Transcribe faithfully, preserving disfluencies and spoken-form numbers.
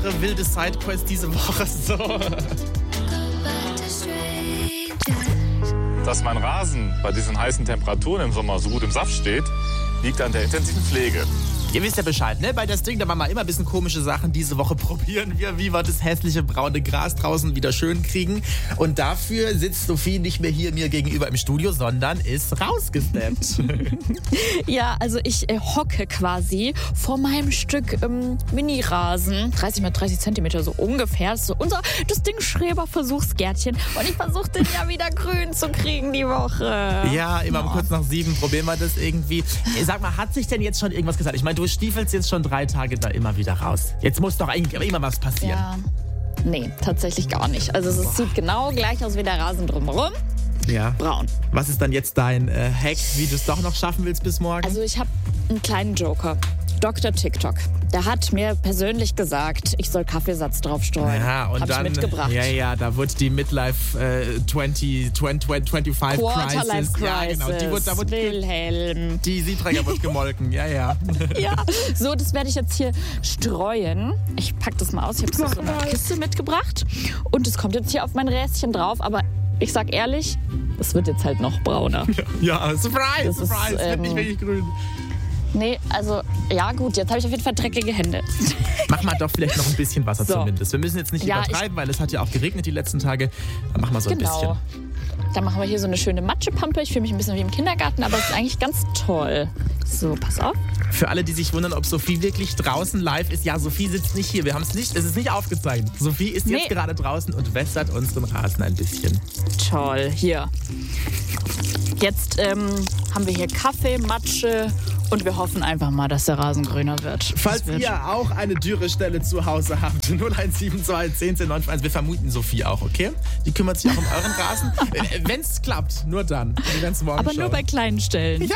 unsere wilde Sidequest diese Woche so. Dass mein Rasen bei diesen heißen Temperaturen im Sommer so gut im Saft steht, liegt an der intensiven Pflege. Ihr wisst ja Bescheid, ne? Bei der String, da machen wir immer ein bisschen komische Sachen. Diese Woche probieren wir, wie wir das hässliche braune Gras draußen wieder schön kriegen. Und dafür sitzt Sophie nicht mehr hier mir gegenüber im Studio, sondern ist rausgesteppt. Ja, also ich äh, hocke quasi vor meinem Stück ähm, Mini-Rasen. dreißig mal dreißig Zentimeter so ungefähr. Das ist so unser, das Ding Schreber-Versuchsgärtchen. Und ich versuche den ja wieder grün zu kriegen die Woche. Ja, immer um Oh. kurz nach sieben probieren wir das irgendwie. Sag mal, hat sich denn jetzt schon irgendwas gesagt? Ich meine, du stiefelst jetzt schon drei Tage da immer wieder raus. Jetzt muss doch eigentlich immer was passieren. Ja. Nee, tatsächlich gar nicht. Also es sieht genau gleich aus wie der Rasen drumherum. Ja. Braun. Was ist dann jetzt dein äh, Hack, wie du es doch noch schaffen willst bis morgen? Also ich habe einen kleinen Joker. Doktor TikTok. Der hat mir persönlich gesagt, ich soll Kaffeesatz drauf streuen. ja, und hab dann, ich mitgebracht. ja, ja, da wird die Midlife äh, zwanzig, zwanzig, fünfundzwanzig Quarterlife Crisis. Crisis. Ja, genau. Die, wird, da wird, Wilhelm. die Siebträger wird gemolken, ja, ja. Ja, so, das werde ich jetzt hier streuen. Ich pack das mal aus. Ich habe so eine Kiste mitgebracht. Und es kommt jetzt hier auf mein Räschen drauf. Aber ich sag ehrlich, es wird jetzt halt noch brauner. Ja, Surprise, Das ist, Surprise, es wird ähm, nicht wirklich grün. Nee, also, ja gut, jetzt habe ich auf jeden Fall dreckige Hände. Mach mal doch vielleicht noch ein bisschen Wasser So. zumindest. Wir müssen jetzt nicht Ja, übertreiben, weil es hat ja auch geregnet die letzten Tage. Dann mach mal so ein Genau. bisschen. Dann machen wir hier so eine schöne Matschepampe. Ich fühle mich ein bisschen wie im Kindergarten, aber es ist eigentlich ganz toll. So, pass auf. Für alle, die sich wundern, ob Sophie wirklich draußen live ist, ja, Sophie sitzt nicht hier. Wir haben es nicht, es ist nicht aufgezeichnet. Sophie ist jetzt Nee. gerade draußen und wässert unseren Rasen ein bisschen. Toll, hier. Jetzt ähm, haben wir hier Kaffee, Matsche und wir hoffen einfach mal, dass der Rasen grüner wird. Falls Das wird ihr auch eine Dürrestelle zu Hause habt, null eins sieben zwei, zehn, zehn, neun eins, wir vermuten Sophie auch, okay? Die kümmert sich auch um euren Rasen. Wenn es klappt, nur dann. Wir werden's morgen aber nur schauen. bei kleinen Stellen. Ja,